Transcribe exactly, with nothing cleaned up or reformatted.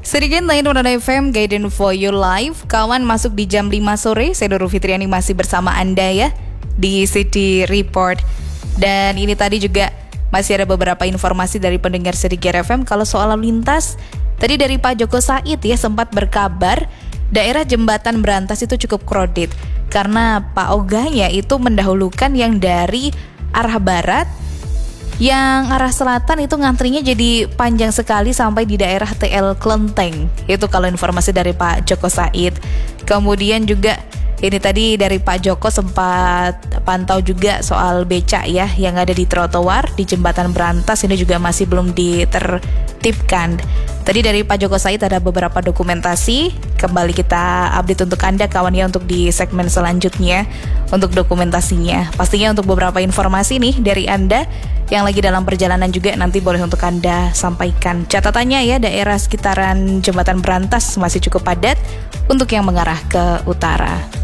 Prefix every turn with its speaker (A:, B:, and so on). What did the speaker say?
A: Sedikit lain Nurana F M, Guidance for Your Life. Kawan, masuk di jam lima sore, saya Nurul Fitriani masih bersama Anda ya di City Report. Dan ini tadi juga masih ada beberapa informasi dari pendengar Sedikit F M. Kalau soal lalu lintas, tadi dari Pak Joko Said ya sempat berkabar daerah Jembatan Berantas itu cukup crowded karena Pak Ogahnya itu mendahulukan yang dari arah barat. Yang arah selatan itu ngantrinya jadi panjang sekali sampai di daerah T L Klenteng. Itu kalau informasi dari Pak Joko Said. Kemudian juga ini tadi dari Pak Joko sempat pantau juga soal becak ya yang ada di trotoar di Jembatan Berantas, ini juga masih belum ditertibkan. Tadi dari Pak Joko Said ada beberapa dokumentasi. Kembali kita update untuk Anda kawan ya untuk di segmen selanjutnya untuk dokumentasinya. Pastinya untuk beberapa informasi nih dari Anda yang lagi dalam perjalanan juga nanti boleh untuk Anda sampaikan. Catatannya ya, daerah sekitaran Jembatan Berantas masih cukup padat untuk yang mengarah ke utara.